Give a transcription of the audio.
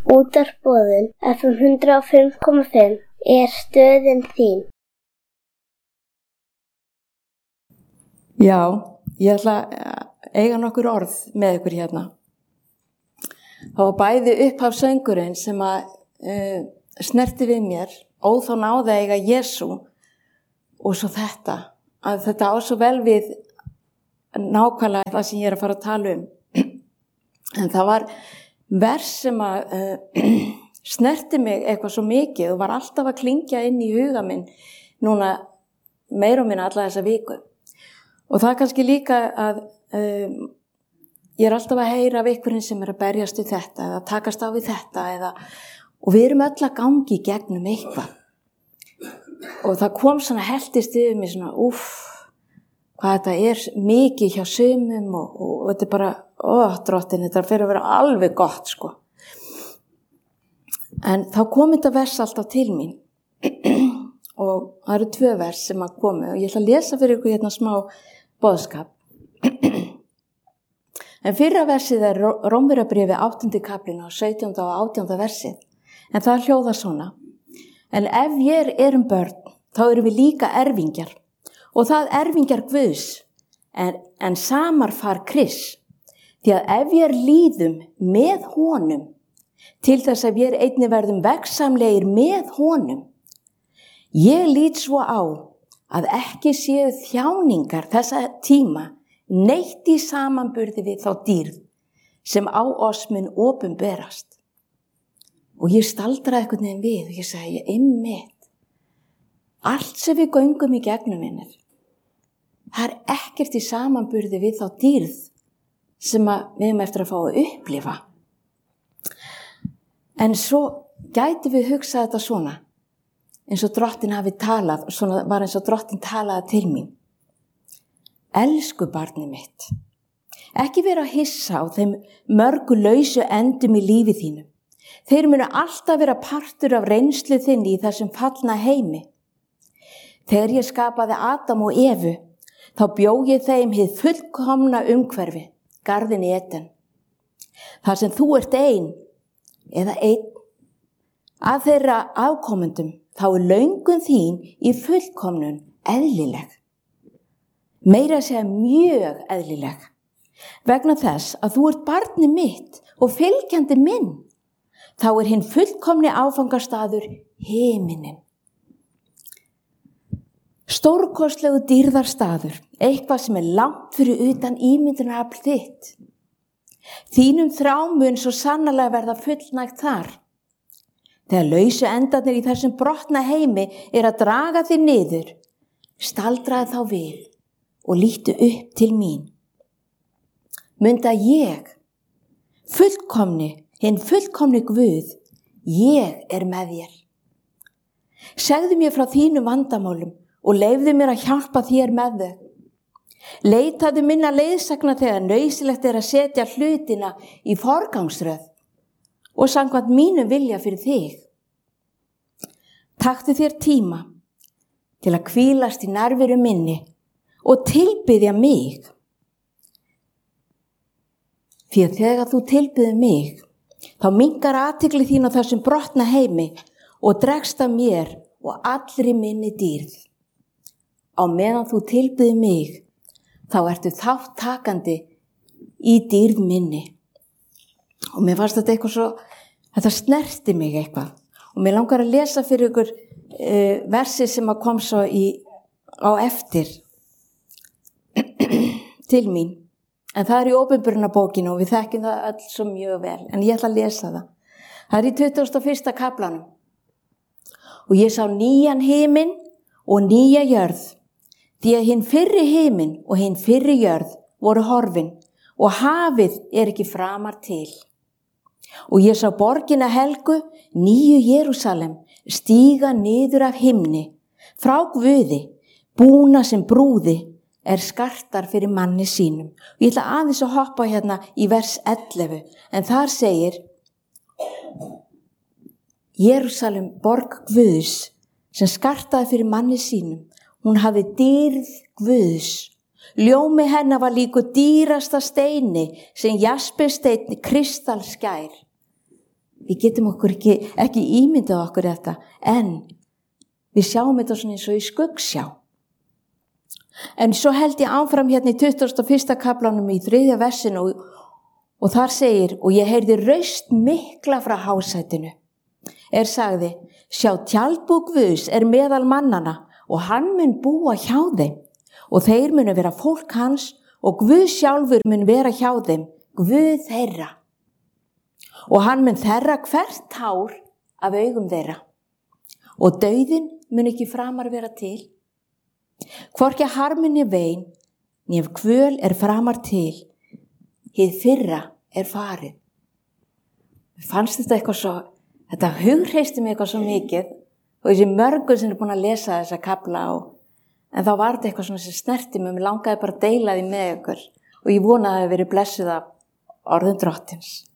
Útvarpsboðun FM 105,5 stöðin þín. Já, ég ætla að eiga nokkur orð með ykkur hérna. Það var bæði upphafsöngurinn sem að snerti við mér, ó þá náði að eiga Jesú, og svo þetta, að þetta á svo vel við nákvæmlega það sem ég er að fara að tala um. En það var vers sem að snerti mig eitthvað svo mikið og var alltaf að klingja inn í huga minn núna meira og minna alla þessa viku. Og það er kannski líka að ég er alltaf að heyra af einhverjum sem er að berjast við þetta eða takast á við þetta og við erum öll að gangi gegnum eitthvað. Og það kom svona heltist yfir mig svona hvað þetta er mikið hjá sumum og þetta er bara, drottin, þetta fyrir að vera alveg gott, sko. En þá kom þetta vers alltaf til mín og það eru 2 vers sem að komu og ég ætla að lesa fyrir ykkur hérna smá boðskap. En fyrra versið er Rómverjabréfið 8. kaplinn og 17. og 18. versið. En það hljóðar svona: En ef ég erum börn, þá erum við líka erfingjar. Og það erfingjar Guðs, en samar far Krists. Því að ef ég líðum með honum, til þess að við einnig verðum veggsamlegir með honum, ég lít svo á að ekki séu þjáningar þessa tíma neitt í samanburði við þá dýrð sem á oss mun opinberast. Og ég staldraði einhvern veginn við og ég segi, einmitt, allt sem við göngum í gegnum minnir, það er ekkert í samanburði við þá dýrð sem við erum eftir að fá að upplifa. En svo gæti við hugsað þetta svona, eins og drottin hafi talað, svona var eins og drottin talaði til mín. Elsku barnið mitt, ekki vera að hissa á þeim mörgu lausu endum í lífi þínu. Þeir munu alltaf vera partur af reynslu þinni í þessum fallna heimi. Þegar ég skapaði Adam og Evu, þá bjó ég þeim hið fullkomna umhverfi, garðin Eden. Þar sem þú ert ein af þeirra afkomendum, þá er löngun þín í fullkomnun eðlileg. Meira að segja mjög eðlileg. Vegna þess að þú ert barnið mitt og fylgjandi minn, þá er hinn fullkomni áfangastaður himinin. Stórkostlegu dýrðarstaður, eitthvað sem er langt fyrir utan ímyndunarafl þitt. Þínum þrámun svo sannarlega verða fullnægt þar. Þegar lausu endarnir í þessum brotna heimi er að draga þig niður, staldraði þá við og lítu upp til mín. Munda ég, hinn fullkomni Guð, ég er með þér. Segðu mér frá þínum vandamálum og leyfðu mér að hjálpa þér með þau. Leitaðu minna leiðsagna þegar nauðsynlegt er að setja hlutina í forgangsröð og samkvæmt mínum vilja fyrir þig. Taktu þér tíma til að hvílast í nærveru minni og tilbiðja mig. Því að þegar þú tilbiður mig, þá minnkar athygli þín á þessum brotna heimi og dregst af mér og allri minni dýrð. Á meðan þú tilbiður mig, þá ertu þáttakandi í dýrð minni. Og mér fannst þetta eitthvað svo, þetta snerti mig eitthvað. Og mér langar að lesa fyrir ykkur versi sem að kom svo á eftir til mín. En það er í Opinberunarbókinu og við þekkjum það öll svo mjög vel. En ég ætla að lesa það. Það er í 21. kaflanum. Og ég sá nýjan himinn og nýja jörð. Því að hinn fyrri himinn og hinn fyrri jörð voru horfin og hafið er ekki framar til. Og ég sá borgina helgu, nýju Jerúsalem, stíga niður af himni, frá Guði, búna sem brúði er skartar fyrir manni sínum. Og ég ætla aðeins að hoppa hérna í vers 11, en þar segir: Jerúsalem, borg Guðs, sem skartaði fyrir manni sínum, hún hafði dýrð Guðs. Ljómi hennar var líku dýrasta steini sem jaspersteinn kristalskær. við getum okkur ekki ímyndað okkur þetta, en við sjáum þetta svona eins og í skuggsjá. En svo held ég áfram hérna í 21. kaflanum í 3. versinu og þar segir, og ég heyrði raust mikla frá hásætinu, sagði, sjá tjaldbú Guðs meðal mannana og hann mun búa hjá þeim og þeir munu vera fólk hans og Guð sjálfur mun vera hjá þeim, Guð þeirra. Og hann mun þerra hvert hár af augum þeirra og dauðinn mun ekki framar vera til. Hvorki harminni vein, nef kvöl framar til, hið fyrra farið. Mér fannst þetta eitthvað svo, þetta hugreisti mig eitthvað svo mikið og þessi mörgur sem búin að lesa þessa kafla en þá var þetta eitthvað svona sem snerti mig, mér langaði bara að deila því með ykkur og ég vona að það hafi verið blessuð af orðum Drottins.